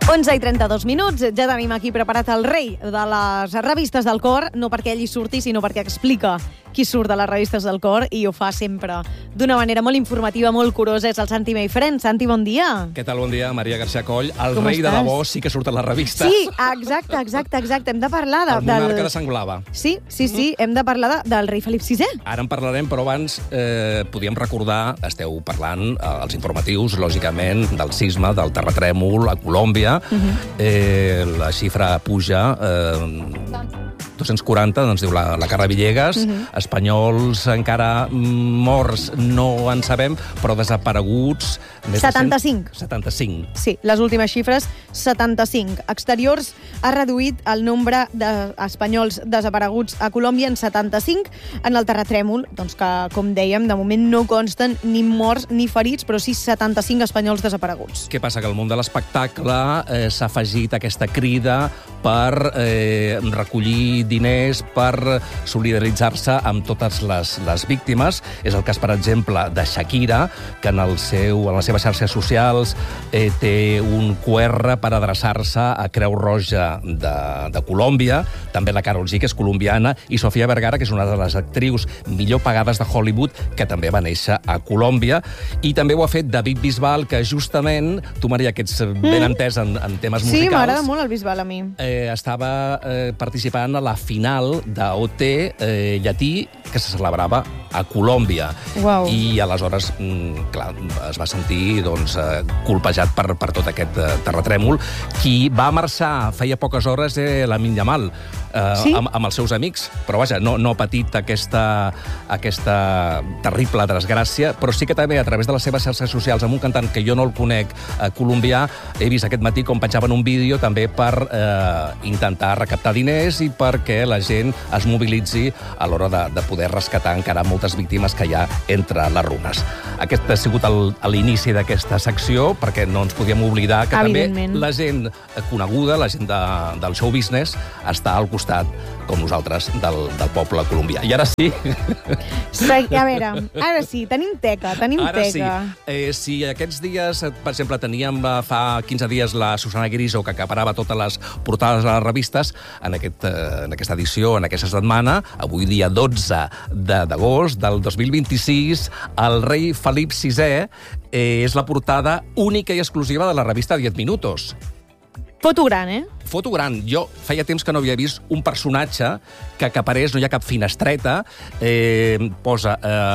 11:32, ja tenim aquí preparat el rei de les revistes del cor, no perquè ell hi surti, sinó perquè explica qui surt de les revistes del cor, i ho fa sempre d'una manera molt informativa, molt curosa. És el Santi Meifrens. Santi, bon dia. Què tal, bon dia, Maria García Coll. El Com rei estàs? de debò sí que surt a les revistes. Sí, exacte. Hem de parlar El monarca de sang blava. Sí, hem de parlar del rei Felip VI. Ara en parlarem, però abans podíem recordar, esteu parlant als informatius, lògicament, del sisme, del terratrèmol a Colòmbia. La xifra puja 240, doncs diu la Carla Villegas. Espanyols encara morts no en sabem, però desapareguts... 75. 75. Sí, les últimes xifres, 75. Exteriors ha reduït el nombre d'espanyols desapareguts a Colòmbia en 75. En el terratrèmol, doncs que, com dèiem, de moment no consten ni morts ni ferits, però sí 75 espanyols desapareguts. Què passa? Que el món de l'espectacle s'ha afegit aquesta crida per recollir diners, per solidaritzar-se amb totes les víctimes. És el cas, per exemple, de Shakira, que en les seves xarxes socials té un QR per adreçar-se a Creu Roja de Colòmbia, també la Karol G, que és colombiana, i Sofía Vergara, que és una de les actrius millor pagades de Hollywood, que també va néixer a Colòmbia. I també ho ha fet David Bisbal, que justament, tu, Maria, que ets ben entès en temes musicals... Sí, m'agrada molt el Bisbal, a mi. Estava participant a la final d'OT llatí, que se celebrava a Colòmbia. Uau. I aleshores, clar, es va sentir colpejat per tot aquest terratrèmol. Qui va marxar feia poques hores Lamine Yamal, sí? amb els seus amics, però vaja, no ha patit aquesta terrible desgràcia, però sí que també a través de les seves xarxes socials, amb un cantant que jo no el conec, colombià, he vist aquest matí com penjaven un vídeo també per intentar recaptar diners i perquè la gent es mobilitzi a l'hora de poder rescatar encara moltes víctimes que hi ha entre les runes. Aquest ha sigut l'inici d'aquesta secció, perquè no ens podíem oblidar que també la gent coneguda, la gent del show business, està al costat, com nosaltres, del poble colombià. I ara sí... A veure, ara sí, tenim teca. Ara sí. Si aquests dies, per exemple, teníem fa 15 dies la Susana Griso, que acaparava totes les portades de les revistes, en aquesta edició, en aquesta setmana, avui dia 12 d'agost del 2026, el rei Felip VI és la portada única i exclusiva de la revista 10 Minutos. Foto gran, Foto gran. Jo feia temps que no havia vist un personatge que apareix, no hi ha cap finestreta, posa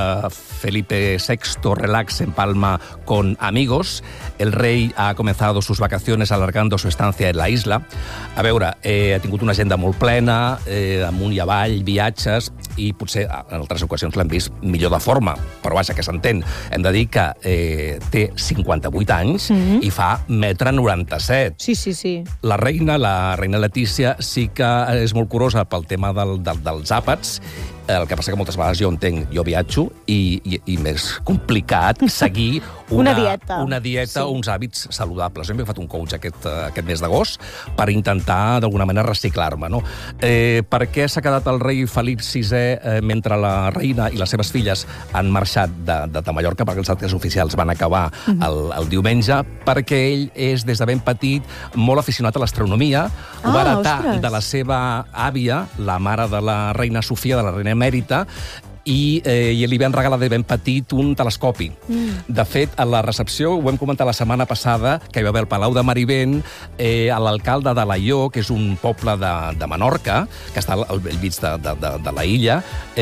Felipe VI relax en Palma con amigos, el rei ha comenzado sus vacaciones alargando su estancia en la isla. A veure, ha tingut una agenda molt plena, amunt i avall, viatges, i potser en altres ocasions l'hem vist millor de forma, però vaja, que s'entén. Hem de dir que té 58 anys i fa 1,97 m. Sí. La reina Letícia, sí que és molt curosa pel tema dels àpats. El que passa que moltes vegades jo viatjo i m'és complicat seguir una dieta o uns hàbits saludables. Hem agafat un coach aquest mes d'agost per intentar, d'alguna manera, reciclar-me. No? Per què s'ha quedat el rei Felip VI mentre la reina i les seves filles han marxat de Mallorca, perquè els actes oficials van acabar el diumenge? Perquè ell és, des de ben petit, molt aficionat a l'astronomia. Ho va heretar de la seva àvia, la mare de la reina Sofia, de la reina emèrita, i li van regalar de ben petit un telescopi. De fet, a la recepció, ho vam comentar la setmana passada, que hi va haver al Palau de Marivent, l'alcalde d'Alaior, que és un poble de Menorca, que està al bell mig de la illa,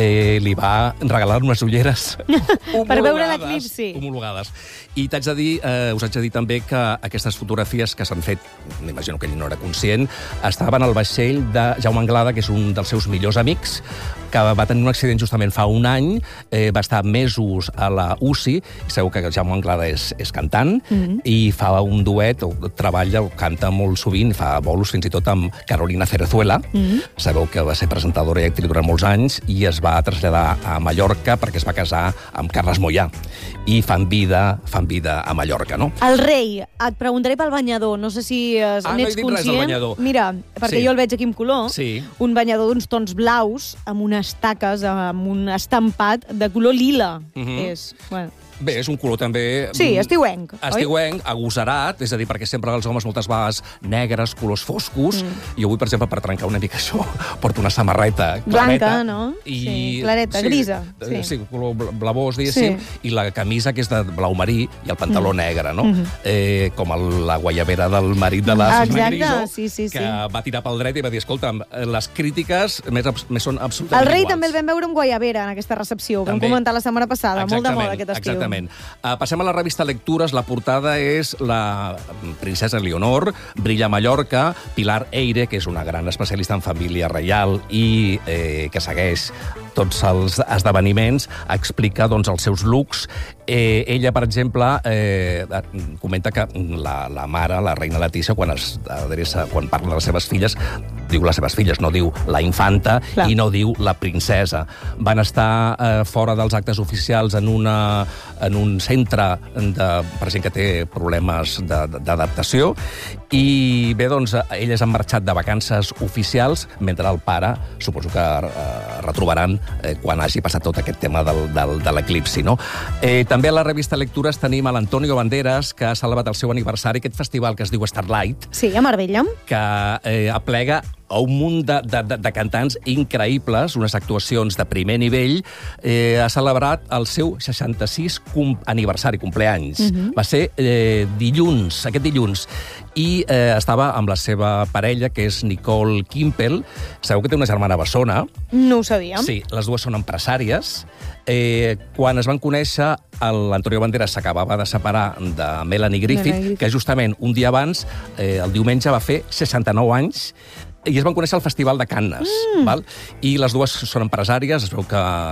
li va regalar unes ulleres per veure l'eclipsi. Homologades. I us haig de dir també que aquestes fotografies que s'han fet, m'imagino que ell no era conscient, estaven al vaixell de Jaume Anglada, que és un dels seus millors amics, que va tenir un accident justament fa un any, va estar mesos a la UCI, i sabeu que Jaume Anglada és cantant, i fa un duet, o treballa, o canta molt sovint, fa bolos fins i tot amb Carolina Cerezuela. Sabeu que va ser presentadora i actriu durant molts anys, i es va traslladar a Mallorca perquè es va casar amb Carles Moyà. I fan vida a Mallorca, no? El rei, et preguntaré pel banyador, no sé si n'ets conscient. Res del banyador. Mira, perquè jo el veig aquí en color, un banyador d'uns tons blaus, amb unes taques, amb un estampat de color lila. Bé, és un color també... Sí, estiuenc, oi? Estiuenc, agosarat, és a dir, perquè sempre els homes moltes vegades negres, colors foscos, i avui, per exemple, per trencar una mica això, porto una samarreta clareta. Blanca, no? I... Sí, clareta, grisa. Sí, color blavós, diguéssim, i la camisa, que és de blau marí, i el pantaló negre, no? Com la guaiavera del marit de la Susana Griso, que va tirar pel dret i va dir, escolta'm, les crítiques més són absolutament iguals. El rei també el vam veure amb guaiavera en aquesta recepció, vam comentar la setmana passada, molt de moda aquest estiu. Exactament. Passem a la revista Lectures. La portada és la princesa Leonor, Brilla Mallorca, Pilar Eire, que és una gran especialista en família reial i que segueix tots els esdeveniments, explica doncs, els seus looks. Ella, per exemple, comenta que la mare, la reina Letícia, quan parla de les seves filles, diu les seves filles, no diu la infanta i no diu la princesa. Van estar fora dels actes oficials en un centre per gent que té problemes d'adaptació i bé, doncs, elles han marxat de vacances oficials mentre el pare, suposo que retrobaran quan hagi passat tot aquest tema de l'eclipsi, no? També a la revista Lectures tenim a l'Antonio Banderas, que ha celebrat el seu aniversari, aquest festival que es diu Starlight. Sí, a Marbella. Que aplega a un munt de cantants increïbles, unes actuacions de primer nivell. Ha celebrat el seu 66 aniversari, compleanys. Va ser aquest dilluns. I estava amb la seva parella, que és Nicole Kimpel. Sabeu que té una germana bessona? No ho sabíem. Sí, les dues són empresàries. Quan es van conèixer, l'Antonio Banderas s'acabava de separar de Melanie Griffith, que justament un dia abans, el diumenge, va fer 69 anys, i es van conèixer al Festival de Cannes. I les dues són empresàries, es veu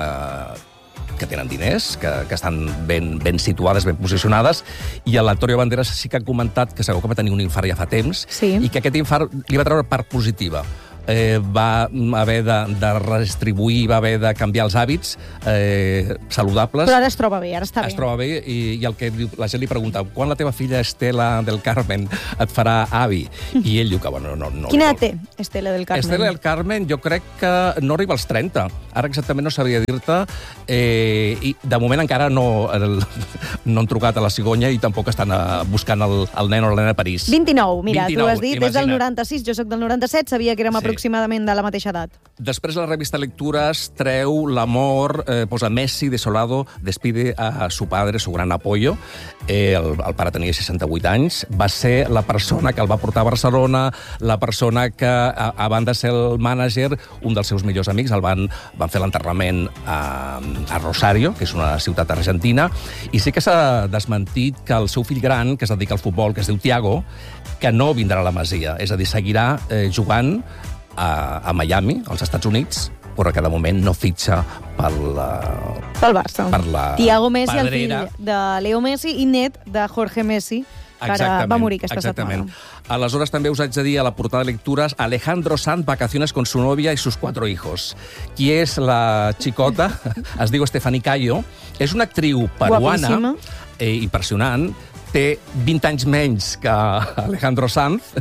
que tenen diners, que estan ben situades, ben posicionades, i l'Antonio Banderas sí que ha comentat que sabeu que va tenir un infart ja fa temps, i que aquest infart li va treure part positiva. Va haver de redistribuir, va haver de canviar els hàbits saludables. Però ara es troba bé, ara està bé. Es troba bé, i el que la gent li pregunta, quan la teva filla Estela del Carmen et farà avi? I ell diu que, bueno, no... Quina té Estela del Carmen? Estela del Carmen jo crec que no arriba als 30. Ara exactament no sabria dir-te. I de moment encara no han trucat a la cigonya i tampoc estan buscant el nen o la nena a París. 29, mira, tu has dit, és del 96, jo soc del 97, sabia que érem aproximadament de la mateixa edat. Després la revista Lectures treu l'amor, posa Messi desolado, despide a su padre, su gran apoyo. El pare tenia 68 anys, va ser la persona que el va portar a Barcelona, la persona que, a banda de ser el mànager, un dels seus millors amics, van fer l'enterrament a Rosario, que és una ciutat argentina, i sí que s'ha desmentit que el seu fill gran, que es dedica al futbol, que es diu Thiago, que no vindrà a la Masia, és a dir, seguirà jugant a Miami, als Estats Units, però que de moment no fitxa pel Barça. Thiago Messi, el fill de Leo Messi i net de Jorge Messi, que ara va morir aquesta setmana. Aleshores, també us haig de dir a la portada de Lectures Alejandro Sanz, vacaciones con su novia y sus 4 hijos. Qui és la xicota? Es diu Stephanie Cayo. És una actriu peruana, impressionant, té 20 anys menys que Alejandro Sanz,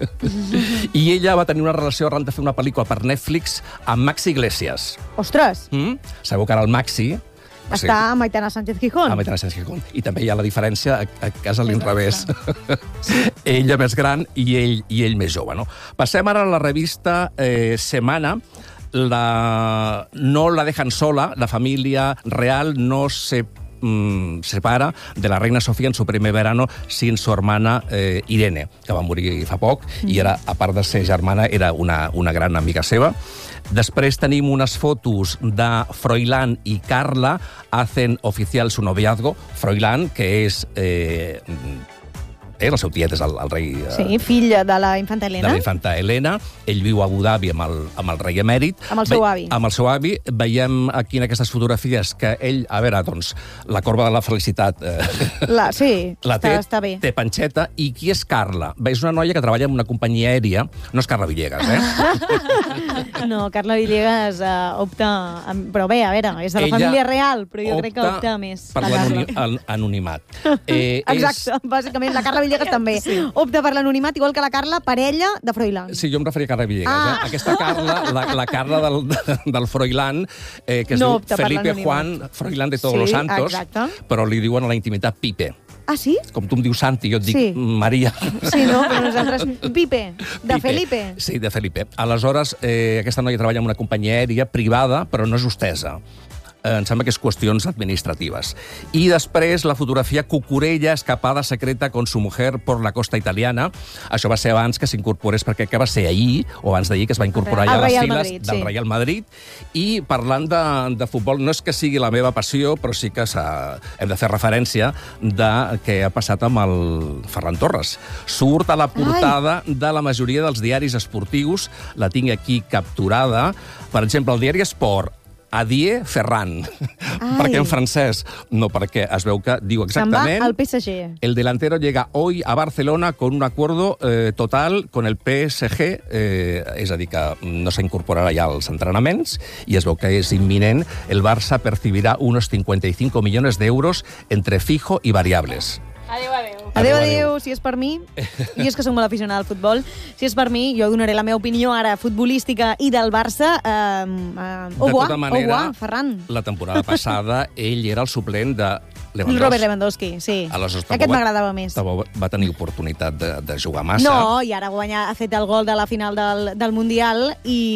i ella va tenir una relació arran de fer una pel·lícula per Netflix amb Maxi Iglesias. Ostres! Sabeu que ara el Maxi... Està amb Aitana Sánchez Gijón. Amb Aitana Sánchez Gijón. I també hi ha la diferència a casa a l'inrevés. Ella més gran i ell més jove, no? Passem ara a la revista Semana. No la dejan sola, la família real no se separa de la reina Sofía en su primer verano sin su hermana Irene, que va morir fa poc, i era, a part de ser germana, era una gran amiga seva. Després tenim unes fotos de Froilán i Carla, hacen oficial su noviazgo. Froilán, que és... el seu tiet és el rei... Sí, fill de la infanta Helena. De la infanta Helena. Ell viu a Abu Dhabi amb el rei emèrit. Amb el seu avi. Amb el seu avi. Veiem aquí en aquestes fotografies que ell, a veure, doncs, la corba de la felicitat... Sí, està bé. Té panxeta. I qui és Carla? Bé, és una noia que treballa en una companyia aèria. No és Carla Villegas, No, Carla Villegas opta... Però bé, a veure, és de la família real, però jo crec que opta més. Per l'anonimat. Exacte, bàsicament, la Carla Villegas Villegas també. Opta per l'anonimat, igual que la Carla, parella de Froilán. Sí, jo em referia a Carla Villegas. Aquesta Carla, la Carla del Froilán, que es diu Felipe Juan Froilán de Todos los Santos, però li diuen a la intimitat Pipe. Ah, sí? Com tu em dius Santi, jo et dic Maria. Sí, no? Però nosaltres... Pipe, de Felipe. Sí, de Felipe. Aleshores, aquesta noia treballa en una companyia aèria privada, però no és hostessa. Em sembla que és qüestions administratives. I després la fotografia Cucurella, escapada secreta con su mujer por la costa italiana. Això va ser abans que s'incorporés, perquè que va ser ahir, o abans d'ahir, que es va incorporar ja a les files del Real Madrid. I parlant de futbol, no és que sigui la meva passió, però sí que hem de fer referència de què ha passat amb el Ferran Torres. Surt a la portada de la majoria dels diaris esportius, la tinc aquí capturada. Per exemple, el diari Esport, Adieu Ferran. ¿Por qué en francés? No, perquè es veu que diu exactament... Se'n va al PSG. El delantero llega hoy a Barcelona con un acuerdo total con el PSG, és a dir, que no s'incorporarà ja als entrenaments, i es veu que és imminent. El Barça percibirá unos 55 millones de euros entre fijo y variables. Adéu, si és per mi. Jo és que soc molt aficionada al futbol. Si és per mi, jo donaré la meva opinió ara futbolística i del Barça. De tota manera, Ferran. La temporada passada ell era el suplent de Lewandowski. Robert Lewandowski, sí. Aquest m'agradava més. Va tenir oportunitat de jugar massa. No, i ara ha fet el gol de la final del Mundial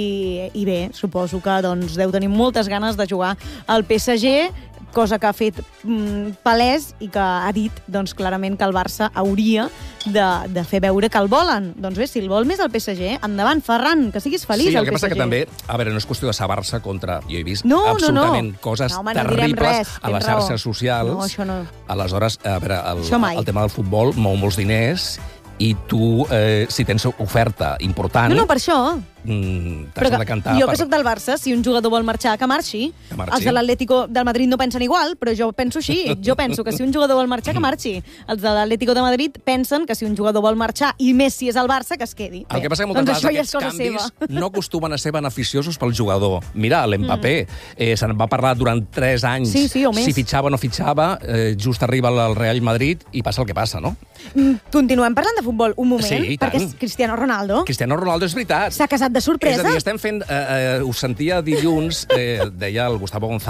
i bé, suposo que deu tenir moltes ganes de jugar al PSG, cosa que ha fet palès i que ha dit clarament que el Barça hauria de fer veure que el volen. Doncs bé, si el vol més el PSG, endavant, Ferran, que siguis feliç al PSG. Sí, el que passa que també, a veure, no és qüestió de ser Barça contra... Jo he vist absolutament coses terribles a les xarxes socials. No, això no. Aleshores, a veure, el tema del futbol mou molts diners i tu, si tens oferta important... No, per això. T'has de cantar... Jo que soc del Barça, si un jugador vol marxar, que marxi. Els de l'Atlético del Madrid no pensen igual, però jo penso així. Jo penso que si un jugador vol marxar, que marxi. Els de l'Atlético de Madrid pensen que si un jugador vol marxar, i més si és el Barça, que es quedi. El que passa que moltes vegades aquests canvis no acostumen a ser beneficiosos pel jugador. Mira, l'Mbappé se'n va parlar durant 3 anys si fitxava o no fitxava, just arriba al Real Madrid i passa el que passa, no? Continuem parlant de futbol un moment, perquè és Cristiano Ronaldo. Cristiano Ronaldo és veritat. S'ha casat de sorpresa. És a dir, estem fent... Us sentia dilluns, deia el Gustavo González,